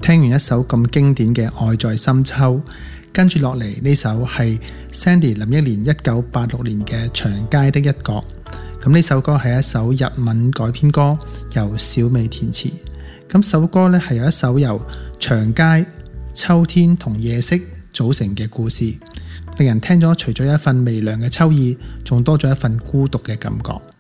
聽完一首咁經典嘅《愛在深秋》，跟住落嚟呢首係 Sandy 林憶蓮1986年嘅《長街的一角》。咁呢首歌係一首日文改編歌，由小美填詞。咁首歌呢係有一首由長街、秋天同夜色組成嘅故事，令人聽咗除咗一份微涼嘅秋意，仲多咗一份孤獨嘅感覺。